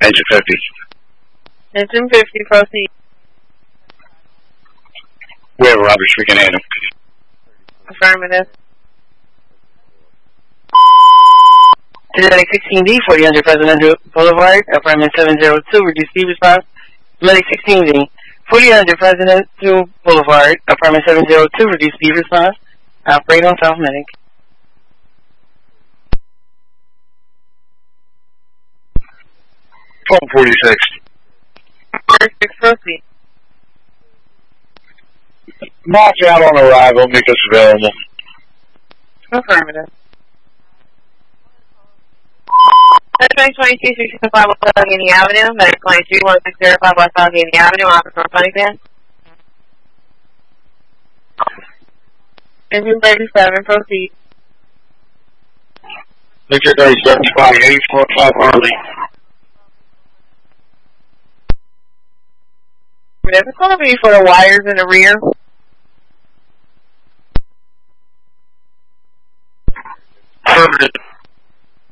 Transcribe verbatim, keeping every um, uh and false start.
Engine fifty. Engine fifty, proceed. We have Roberts, we can handle. Affirmative. Medic sixteen D, forty hundred Presidential Boulevard, apartment seven oh two, reduce speed response. Medic sixteen D, forty hundred Presidential Boulevard, apartment seven oh two, reduce speed response. Operate on South Medic. Phone forty-six. forty-six, proceed. Mark out on arrival, make us available. Affirmative. Medic twenty-two, six five West Allegheny Avenue. Medic twenty-two, one six zero five West Allegheny Avenue. Officer Funnypan. Engine thirty-seven, proceed. Victor thirty-seven, five eight four five Harley. There's a call me for the wires in the rear. Affirmative.